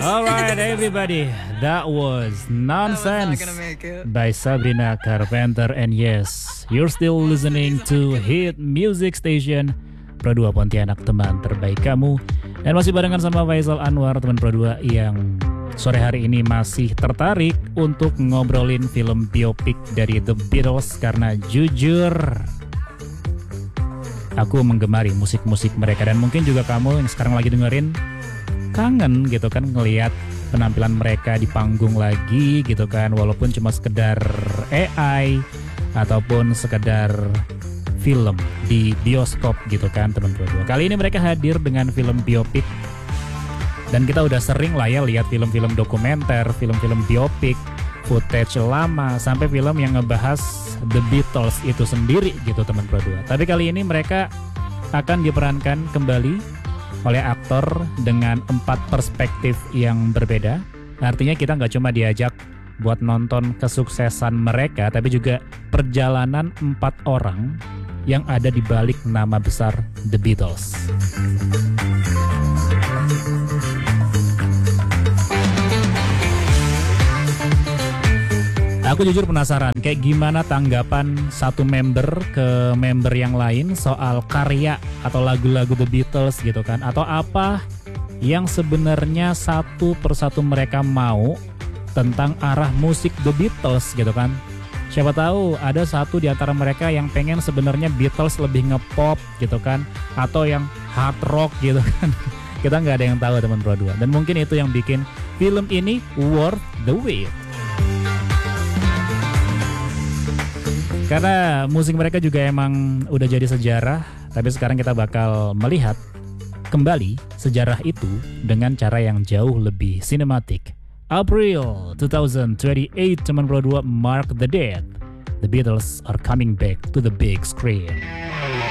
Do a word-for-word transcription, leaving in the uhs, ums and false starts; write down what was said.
Alright, everybody, that was Nonsense That was not gonna make it. by Sabrina Carpenter. And yes, you're still listening to Hit Music Station Pro dua Pontianak, teman terbaik kamu. Dan masih barengan sama Faisal Anwar, teman Pro dua yang sore hari ini masih tertarik untuk ngobrolin film biopik dari The Beatles. Karena jujur, aku menggemari musik-musik mereka. Dan mungkin juga kamu yang sekarang lagi dengerin kangen gitu kan ngelihat penampilan mereka di panggung lagi gitu kan, walaupun cuma sekedar A I ataupun sekedar film di bioskop gitu kan teman berdua. Kali ini mereka hadir dengan film biopik, dan kita udah sering lah ya lihat film-film dokumenter, film-film biopik, footage lama, sampai film yang ngebahas The Beatles itu sendiri gitu teman berdua. Tapi kali ini mereka akan diperankan kembali oleh aktor dengan empat perspektif yang berbeda. Artinya kita nggak cuma diajak buat nonton kesuksesan mereka, tapi juga perjalanan empat orang yang ada di balik nama besar The Beatles. Aku jujur penasaran kayak gimana tanggapan satu member ke member yang lain soal karya atau lagu-lagu The Beatles gitu kan, atau apa yang sebenarnya satu persatu mereka mau tentang arah musik The Beatles gitu kan. Siapa tahu ada satu di antara mereka yang pengen sebenarnya Beatles lebih nge-pop gitu kan, atau yang hard rock gitu kan. Kita nggak ada yang tahu teman Pro dua, dan mungkin itu yang bikin film ini worth the wait. Karena musik mereka juga emang udah jadi sejarah, tapi sekarang kita bakal melihat kembali sejarah itu dengan cara yang jauh lebih sinematik. April twenty twenty-eight, teman Pro dua, mark the date. The Beatles are coming back to the big screen.